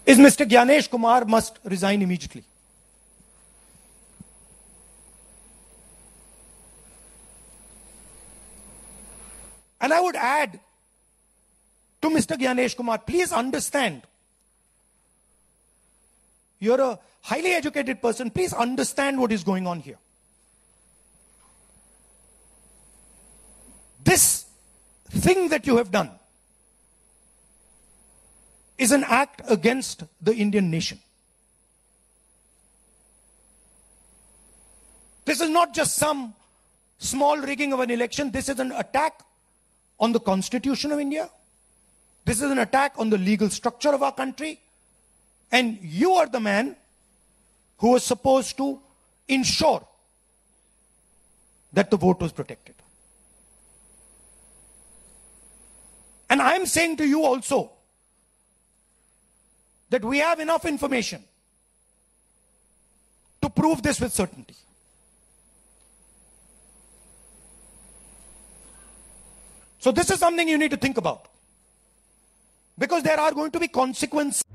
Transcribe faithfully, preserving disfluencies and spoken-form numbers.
is Mister Gyanesh Kumar must resign immediately. And I would add to Mister Gyanesh Kumar, please understand, you're a highly educated person, please understand what is going on here. This thing that you have done is an act against the Indian nation. This is not just some small rigging of an election. This is an attack on the Constitution of India. This is an attack on the legal structure of our country. And you are the man who was supposed to ensure that the vote was protected. And I'm saying to you also that we have enough information to prove this with certainty. So this is something you need to think about, because there are going to be consequences.